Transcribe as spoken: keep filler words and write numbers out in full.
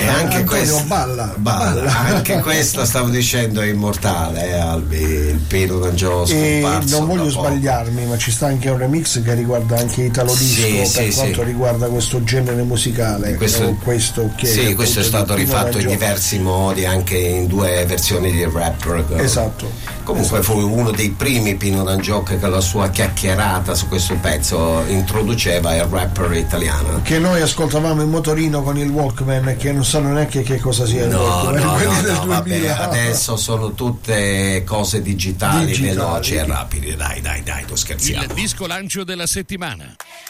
E anche Antonio questo balla, balla. balla. Anche questo stavo dicendo è immortale, eh, Albi, il Pino D'Angio E scomparso non voglio da poco. sbagliarmi, ma ci sta anche un remix che riguarda anche Italo Disco, Sì, per sì, quanto sì. riguarda questo genere musicale. Questo, o questo che sì, questo è stato Pino rifatto in D'Angio. diversi modi, anche in due versioni di Rapper. Esatto. Comunque esatto. fu uno dei primi Pino D'Angio che con la sua chiacchierata su questo pezzo introduceva il rapper italiano. Che noi ascoltavamo in motorino con il Walkman, che non sanno neanche che cosa sia il No, Walkman. no, quelli no, del no, vabbè, duemila. adesso sono tutte cose digitali, Digitali. veloci e rapide. Dai, dai, dai, non scherziamo. Il disco lancio della settimana.